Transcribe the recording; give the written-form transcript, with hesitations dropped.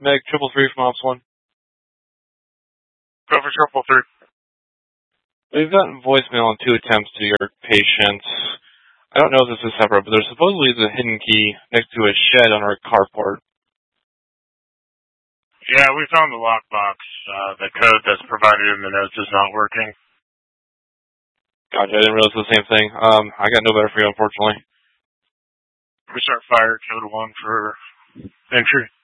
Meg, 333 from Ops 1. Go for 333. We've gotten voicemail on 2 attempts to your patients. I don't know if this is separate, but there's supposedly a hidden key next to a shed on our carport. Yeah, we found the lockbox. The code that's provided in the notes is not working. Gotcha, I didn't realize it was the same thing. I got no better for you, unfortunately. We start fire, code 1 for entry.